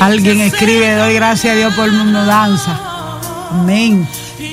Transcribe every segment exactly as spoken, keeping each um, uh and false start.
Alguien escribe, doy gracias a Dios por mi mudanza. Amén.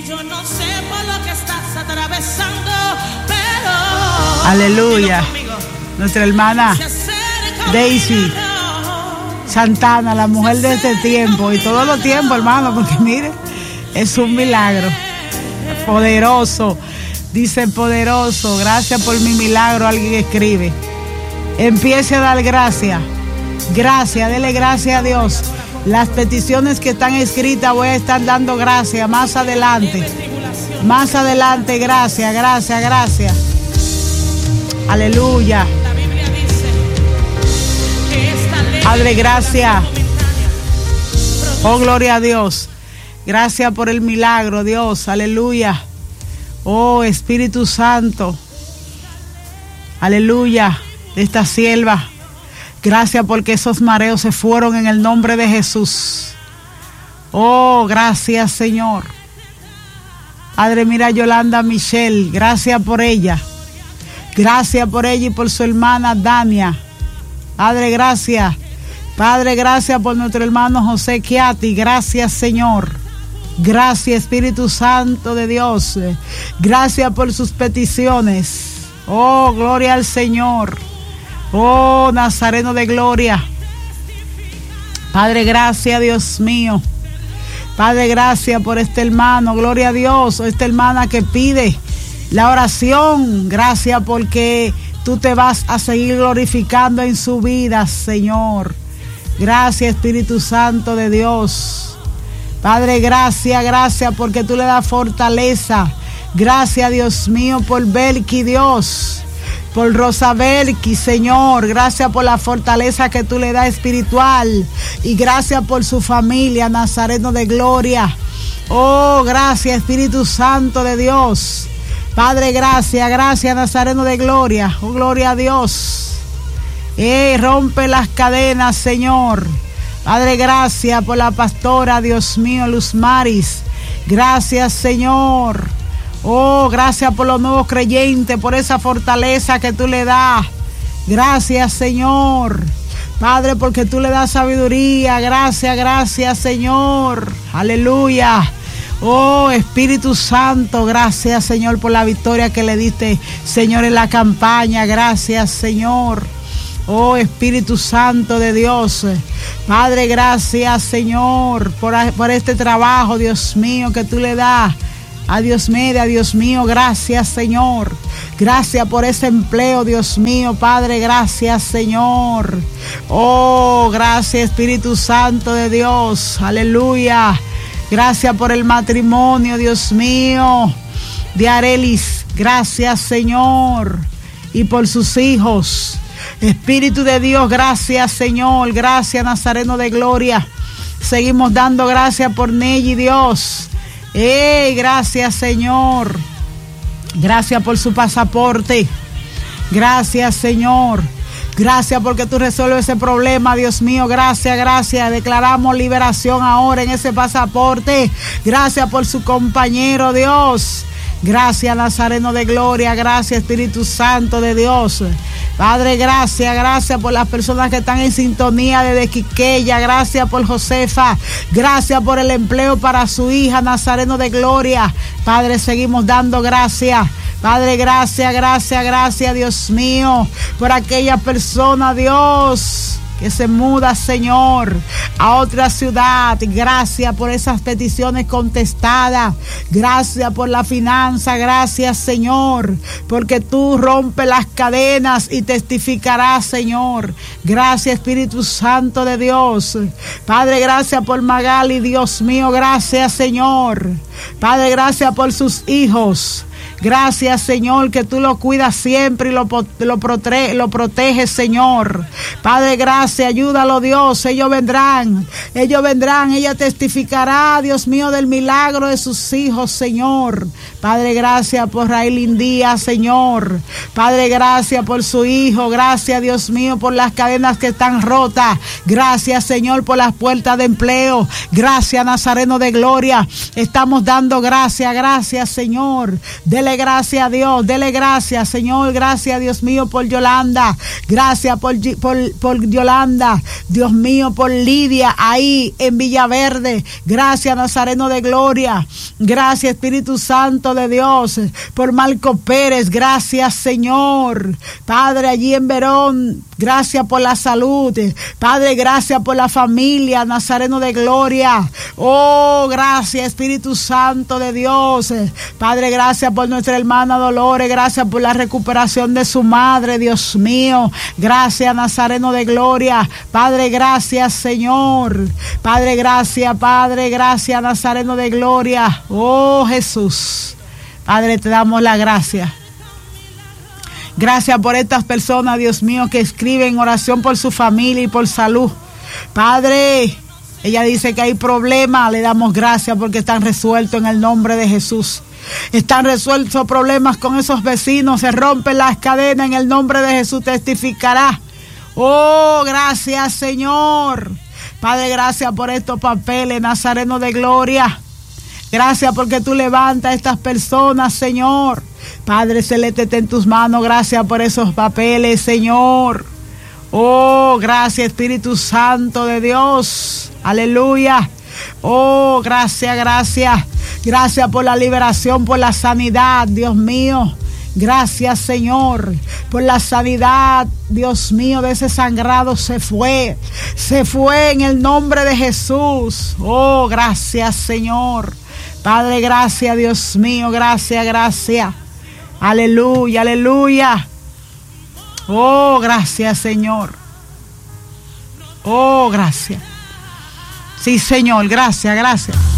Aleluya. Nuestra hermana Daisy Santana, la mujer de este tiempo y todos los tiempos, hermano, porque mire, es un milagro. Poderoso. Dice poderoso, gracias por mi milagro. Alguien escribe. Empiece a dar gracias. Gracias, dele gracias a Dios. Las peticiones que están escritas voy a estar dando gracias más adelante. Más adelante, gracias, gracias, gracias. Aleluya. Padre, gracias. Oh, gloria a Dios. Gracias por el milagro, Dios. Aleluya. Oh, Espíritu Santo. Aleluya. De esta sierva. Gracias porque esos mareos se fueron en el nombre de Jesús. Oh, gracias, Señor. Padre, mira Yolanda Michelle. Gracias por ella. Gracias por ella y por su hermana Dania. Padre, gracias. Padre, gracias por nuestro hermano José Chiati. Gracias, Señor. Gracias, Espíritu Santo de Dios. Gracias por sus peticiones. Oh, gloria al Señor. Oh, Nazareno de gloria. Padre, gracias, Dios mío. Padre, gracias por este hermano. Gloria a Dios. Esta hermana que pide la oración. Gracias porque tú te vas a seguir glorificando en su vida, Señor. Gracias, Espíritu Santo de Dios. Padre, gracias, gracias porque tú le das fortaleza. Gracias, Dios mío, por Belki, Dios. Por Rosa Belki, Señor. Gracias por la fortaleza que tú le das espiritual. Y gracias por su familia, Nazareno de gloria. Oh, gracias, Espíritu Santo de Dios. Padre, gracias, gracias, Nazareno de gloria. Oh, gloria a Dios. Eh, rompe las cadenas, Señor. Padre, gracias por la pastora, Dios mío, Luz Maris. Gracias, Señor. Oh, gracias por los nuevos creyentes, por esa fortaleza que tú le das. Gracias, Señor. Padre, porque tú le das sabiduría. Gracias, gracias, Señor. Aleluya. Oh, Espíritu Santo, gracias, Señor, por la victoria que le diste, Señor, en la campaña. Gracias, Señor. Oh, Espíritu Santo de Dios. Padre, gracias, Señor, por, por este trabajo, Dios mío, que tú le das. A Dios mío, a Dios mío, gracias, Señor. Gracias por ese empleo, Dios mío, Padre, gracias, Señor. Oh, gracias, Espíritu Santo de Dios. Aleluya. Gracias por el matrimonio, Dios mío, de Arelis. Gracias, Señor. Y por sus hijos. Espíritu de Dios, gracias, Señor. Gracias, Nazareno de gloria. Seguimos dando gracias por Nelly, Dios. Hey, gracias, Señor. Gracias por su pasaporte. Gracias, Señor. Gracias porque tú resuelves ese problema, Dios mío. Gracias, gracias. Declaramos liberación ahora en ese pasaporte. Gracias por su compañero, Dios. Gracias, Nazareno de gloria. Gracias, Espíritu Santo de Dios. Padre, gracias, gracias por las personas que están en sintonía desde Quiqueya. Gracias por Josefa. Gracias por el empleo para su hija, Nazareno de gloria. Padre, seguimos dando gracias. Padre, gracias, gracias, gracias, Dios mío, por aquella persona, Dios, que se muda, Señor, a otra ciudad. Gracias por esas peticiones contestadas. Gracias por la finanza. Gracias, Señor, porque tú rompes las cadenas y testificarás, Señor. Gracias, Espíritu Santo de Dios. Padre, gracias por Magali, Dios mío. Gracias, Señor. Padre, gracias por sus hijos. Gracias, Señor, que tú lo cuidas siempre y lo, lo, prote, lo proteges, Señor. Padre, gracias, ayúdalo, Dios. Ellos vendrán, ellos vendrán, ella testificará, Dios mío, del milagro de sus hijos, Señor. Padre, gracias por Raylin Díaz, Señor. Padre, gracias por su hijo. Gracias, Dios mío, por las cadenas que están rotas. Gracias, Señor, por las puertas de empleo. Gracias, Nazareno de gloria. Estamos dando gracias, gracias, Señor. Dele Dele gracias a Dios, dele gracias, Señor, gracias, Dios mío, por Yolanda, gracias por, por, por Yolanda, Dios mío, por Lidia, ahí en Villaverde, gracias, Nazareno de Gloria, gracias, Espíritu Santo de Dios, por Marco Pérez, gracias, Señor, Padre, allí en Verón, gracias por la salud, Padre, gracias por la familia, Nazareno de Gloria, oh, gracias, Espíritu Santo de Dios, Padre, gracias por nuestra hermana Dolores, gracias por la recuperación de su madre, Dios mío, gracias, Nazareno de Gloria, Padre, gracias, Señor, Padre, gracias, Padre, gracias, Nazareno de Gloria, oh, Jesús, Padre, te damos la gracia. Gracias por estas personas, Dios mío, que escriben oración por su familia y por salud. Padre, ella dice que hay problemas, le damos gracias porque están resueltos en el nombre de Jesús. Están resueltos problemas con esos vecinos, se rompen las cadenas en el nombre de Jesús, testificará. Oh, gracias, Señor. Padre, gracias por estos papeles, Nazareno de Gloria. Gracias porque tú levantas a estas personas, Señor. Padre celeste, está en tus manos. Gracias por esos papeles, Señor. Oh, gracias, Espíritu Santo de Dios. Aleluya. Oh, gracias, gracias. Gracias por la liberación, por la sanidad, Dios mío. Gracias, Señor, por la sanidad, Dios mío, de ese sangrado se fue. Se fue en el nombre de Jesús. Oh, gracias, Señor. Padre, gracias, Dios mío, gracias, gracias. Aleluya, aleluya. Oh, gracias, Señor. Oh, gracias. Sí, Señor, gracias, gracias.